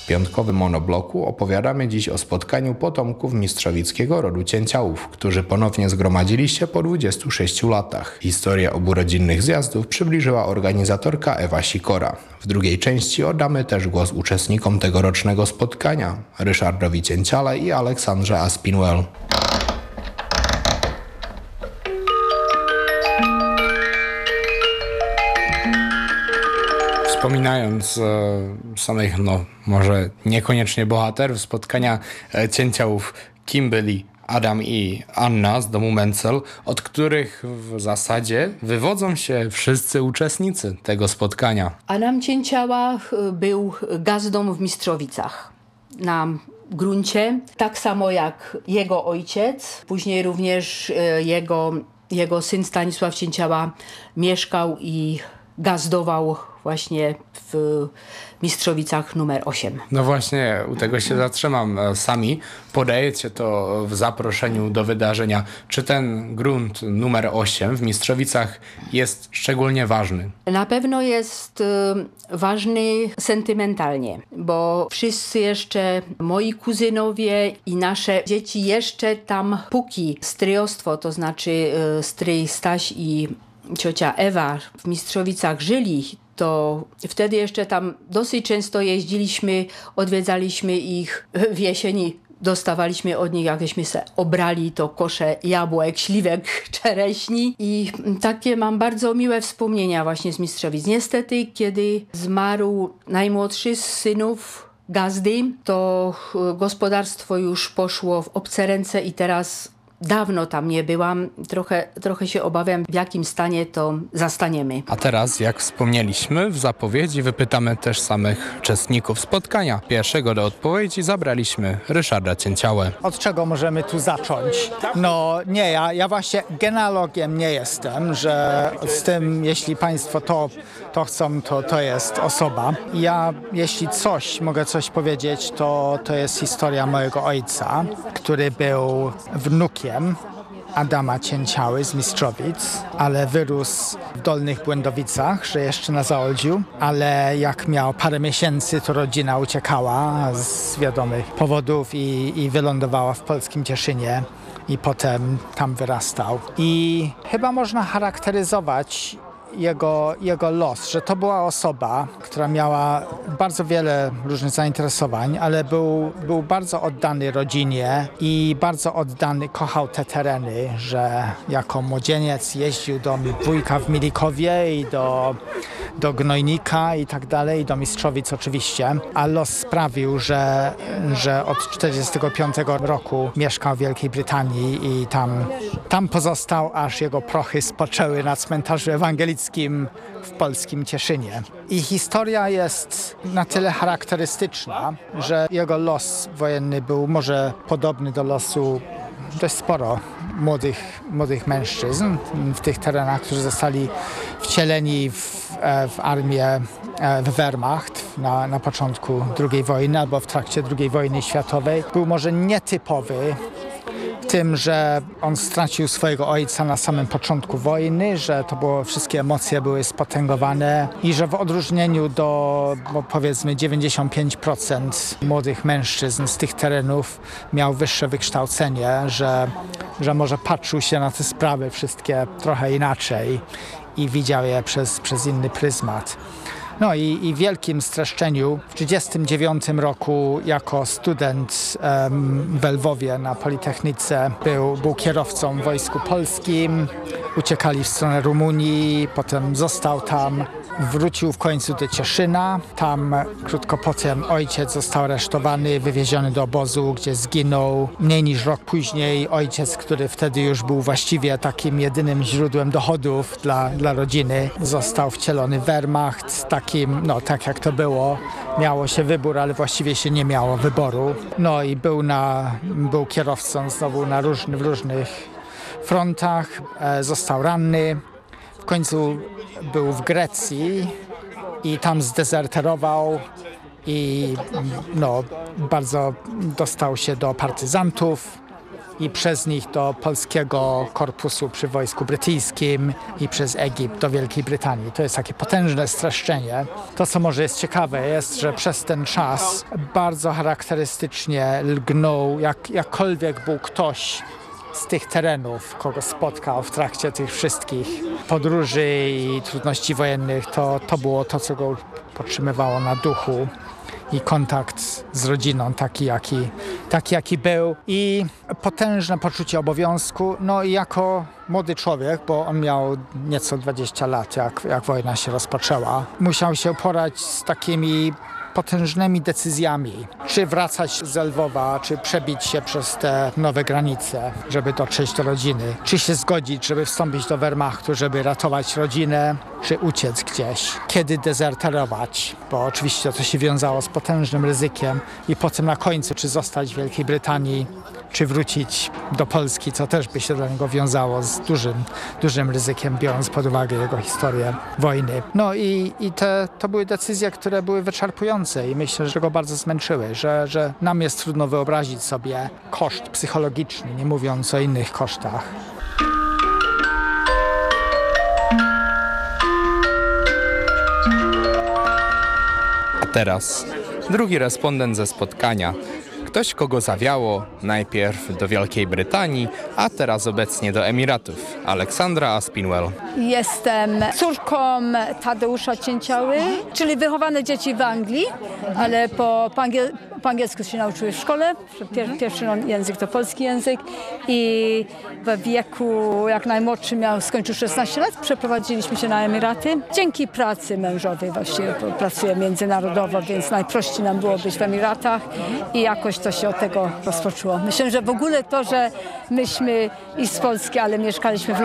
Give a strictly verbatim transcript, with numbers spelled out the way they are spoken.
W piątkowym monobloku opowiadamy dziś o spotkaniu potomków mistrzowickiego rodu Cięciałów, którzy ponownie zgromadzili się po dwudziestu sześciu latach. Historię obu rodzinnych zjazdów przybliżyła organizatorka Ewa Sikora. W drugiej części oddamy też głos uczestnikom tegorocznego spotkania, Ryszardowi Cięciale i Aleksandrze Aspinwell. Wspominając e, samych, no może niekoniecznie bohaterów spotkania e, Cięciałów, kim byli Adam i Anna z domu Mencel, od których w zasadzie wywodzą się wszyscy uczestnicy tego spotkania. Adam Cięciała był gazdą w Mistrzowicach na gruncie, tak samo jak jego ojciec. Później również jego, jego syn Stanisław Cięciała mieszkał i gazdował właśnie w Mistrzowicach numer osiem. No właśnie, u tego się zatrzymam. Sami podajecie to w zaproszeniu do wydarzenia. Czy ten grunt numer osiem w Mistrzowicach jest szczególnie ważny? Na pewno jest y, ważny sentymentalnie, bo wszyscy jeszcze, moi kuzynowie i nasze dzieci jeszcze tam, póki stryjostwo, to znaczy y, stryj Staś i ciocia Ewa w Mistrzowicach żyli, to wtedy jeszcze tam dosyć często jeździliśmy, odwiedzaliśmy ich w jesieni. Dostawaliśmy od nich, jakbyśmy se obrali, to kosze jabłek, śliwek, czereśni i takie mam bardzo miłe wspomnienia właśnie z Mistrzowic. Niestety, kiedy zmarł najmłodszy z synów gazdy, to gospodarstwo już poszło w obce ręce i teraz dawno tam nie byłam. Trochę, trochę się obawiam, w jakim stanie to zastaniemy. A teraz, jak wspomnieliśmy, w zapowiedzi wypytamy też samych uczestników spotkania. Pierwszego do odpowiedzi zabraliśmy Ryszarda Cięciałę. Od czego możemy tu zacząć? No nie, ja, ja właśnie genealogiem nie jestem, że z tym, jeśli państwo to, to chcą, to, to jest osoba. Ja, jeśli coś, mogę coś powiedzieć, to, to jest historia mojego ojca, który był wnukiem Adama Cięciały z Mistrzowic, ale wyrósł w Dolnych Błędowicach, że jeszcze na Zaoldziu, ale jak miał parę miesięcy, to rodzina uciekała z wiadomych powodów i, i wylądowała w polskim Cieszynie i potem tam wyrastał. I chyba można charakteryzować Jego, jego los, że to była osoba, która miała bardzo wiele różnych zainteresowań, ale był, był bardzo oddany rodzinie i bardzo oddany, kochał te tereny, że jako młodzieniec jeździł do wujka w Milikowie i do, do Gnojnika i tak dalej, i do Mistrzowic oczywiście, a los sprawił, że, że od czterdziestego piątego roku mieszkał w Wielkiej Brytanii i tam, tam pozostał, aż jego prochy spoczęły na cmentarzu ewangelickim w polskim Cieszynie. I historia jest na tyle charakterystyczna, że jego los wojenny był może podobny do losu dość sporo młodych, młodych mężczyzn w tych terenach, którzy zostali wcieleni w, w armię, w Wehrmacht na, na początku drugiej wojny albo w trakcie drugiej wojny światowej. Był może nietypowy tym, że on stracił swojego ojca na samym początku wojny, że to było, wszystkie emocje były spotęgowane i że w odróżnieniu do, bo powiedzmy dziewięćdziesiąt pięć procent młodych mężczyzn z tych terenów miał wyższe wykształcenie, że, że może patrzył się na te sprawy wszystkie trochę inaczej i widział je przez, przez inny pryzmat. No i, i w wielkim streszczeniu w tysiąc dziewięćset trzydziestym dziewiątym roku jako student um, w Lwowie na Politechnice był, był kierowcą w Wojsku Polskim, uciekali w stronę Rumunii, potem został tam, wrócił w końcu do Cieszyna, tam krótko potem ojciec został aresztowany, wywieziony do obozu, gdzie zginął. Mniej niż rok później ojciec, który wtedy już był właściwie takim jedynym źródłem dochodów dla, dla rodziny, został wcielony w Wehrmacht, takim, no tak jak to było, miało się wybór, ale właściwie się nie miało wyboru. No i był, na, był kierowcą znowu na różny, w różnych frontach, e, został ranny. W końcu był w Grecji i tam zdezerterował i no, bardzo dostał się do partyzantów i przez nich do polskiego korpusu przy wojsku brytyjskim i przez Egipt do Wielkiej Brytanii. To jest takie potężne streszczenie. To, co może jest ciekawe, jest, że przez ten czas bardzo charakterystycznie lgnął, jak, jakkolwiek był ktoś z tych terenów, kogo spotkał w trakcie tych wszystkich podróży i trudności wojennych, to, to było to, co go podtrzymywało na duchu i kontakt z rodziną taki jaki, taki, jaki był i potężne poczucie obowiązku. No i jako młody człowiek, bo on miał nieco dwadzieścia lat, jak, jak wojna się rozpoczęła, musiał się porać z takimi potężnymi decyzjami, czy wracać z Lwowa, czy przebić się przez te nowe granice, żeby dotrzeć do rodziny, czy się zgodzić, żeby wstąpić do Wehrmachtu, żeby ratować rodzinę, czy uciec gdzieś, kiedy dezerterować, bo oczywiście to się wiązało z potężnym ryzykiem i potem na końcu, czy zostać w Wielkiej Brytanii, czy wrócić do Polski, co też by się dla niego wiązało z dużym, dużym ryzykiem, biorąc pod uwagę jego historię wojny. No i, i te, to były decyzje, które były wyczerpujące i myślę, że go bardzo zmęczyły, że, że nam jest trudno wyobrazić sobie koszt psychologiczny, nie mówiąc o innych kosztach. A teraz drugi respondent ze spotkania. Ktoś, kogo zawiało najpierw do Wielkiej Brytanii, a teraz obecnie do Emiratów. Aleksandra Aspinwall. Jestem córką Tadeusza Cięciały, czyli wychowane dzieci w Anglii, ale po, po, angiel, po angielsku się nauczyły w szkole. Pier, pierwszy język to polski język i w wieku, jak najmłodszy miał, skończył szesnaście lat, przeprowadziliśmy się na Emiraty. Dzięki pracy mężowej właściwie pracuję międzynarodowo, więc najprościej nam było być w Emiratach i jakoś to się od tego rozpoczęło. Myślę, że w ogóle to, że myśmy i z Polski, ale mieszkaliśmy w